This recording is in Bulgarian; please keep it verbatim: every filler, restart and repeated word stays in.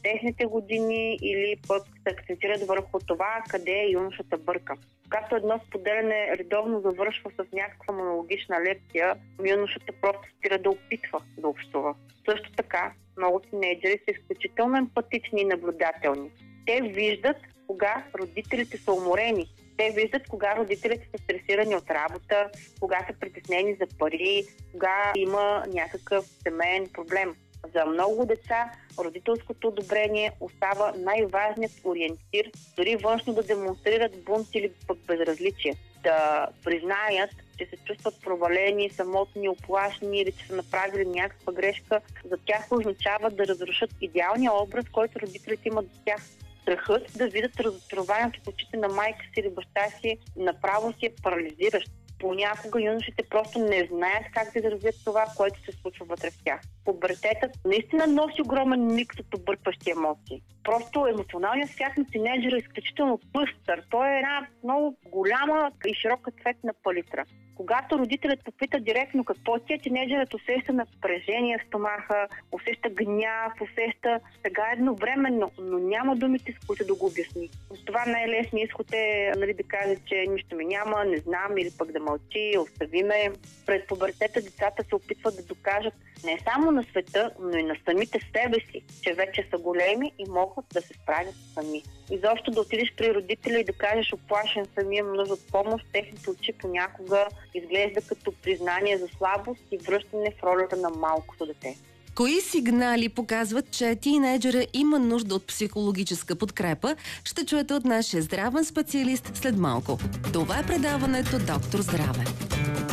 техните години или пък се акцентират върху това къде юношата бърка. Когато едно споделяне редовно завършва с някаква монологична лекция, юношата просто спира да опитва да общува. Също така, много тинейджери са изключително емпатични и наблюдателни. Те виждат кога родителите са уморени. Те виждат кога родителите са стресирани от работа, кога са притеснени за пари, кога има някакъв семейен проблем. За много деца родителското одобрение остава най-важният ориентир, дори външно да демонстрират бунт или пък безразличие. Да признаят, че се чувстват провалени, самотни, оплашени или че са направили някаква грешка, за тях означава да разрушат идеалния образ, който родителите имат за тях. Страхът да видят разочарованието в очите на майка си или баща си направо си е парализиращ. Понякога юношите просто не знаят как да изразят това, което се случва вътре в тях. Пубертетът наистина носи огромен микс от объркващи емоции. Просто емоционалният свят на тинейджера е изключително пъстър. Той е една много голяма и широка цветна палитра. Когато родителят попита директно какво ти е, тинейджерът усеща напрежение в стомаха, усеща гняв, усеща сега едновременно, но няма думите, с които да го обясни. Това най-лесният изход е, нали, да каже, че нищо ми няма, не знам, или пък да мълчи, остави ме. Пред пубертета децата се опитват да докажат не само на света, но и на самите себе си, че вече са големи и могат да се справят сами. Изобщо да отидеш при родители и да кажеш оплашен съм, имам нужда от помощ, техните очи понякога изглежда като признание за слабост и връщане в ролята на малкото дете. Кои сигнали показват, че тийнейджера има нужда от психологическа подкрепа, ще чуете от нашия здравен специалист след малко. Това е предаването Доктор Здраве.